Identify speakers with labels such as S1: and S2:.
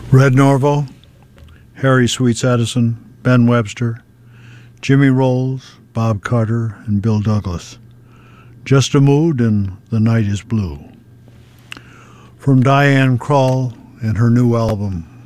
S1: Red Norvo, Harry Sweets Edison, Ben Webster, Jimmy Rolls, Bob Carter, and Bill Douglas. Just a Mood and The Night is Blue. From Diane Krall and her new album,